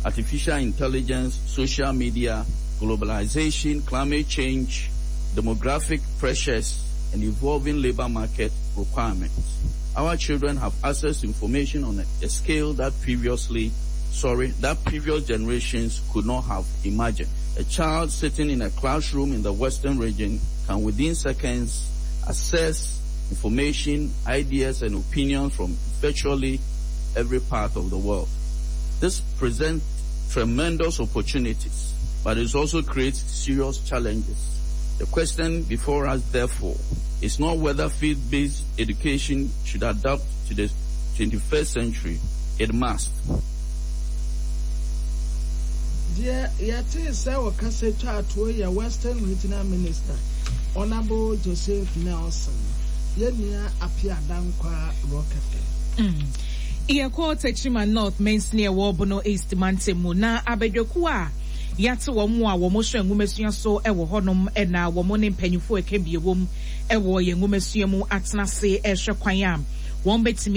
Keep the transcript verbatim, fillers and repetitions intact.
artificial intelligence, social media, globalization, climate change, demographic pressures, and evolving labor market requirements. Our children have access to information on a scale that previously, sorry, that previous generations could not have imagined. A child sitting in a classroom in the Western region can within seconds access information, ideas, and opinions from virtually every part of the world. This presents tremendous opportunities, but it also creates serious challenges. The question before us, therefore, is not whether field-based education should adapt to the twenty-first century. It must. Dear, yet is our cassette to a Western Regional Minister, Honorable Joseph Nelson. Yenia appear dankwa rocket. Iya ko Techima North Mains near Warbono East Mantemu na abedwekua yate wo mo a wo mo hwe ngumesua so e wo honom e na wo mo ne mpanyufo e ka biewom e wo ye ngumesua mu atenase e hwe kwan am won betimi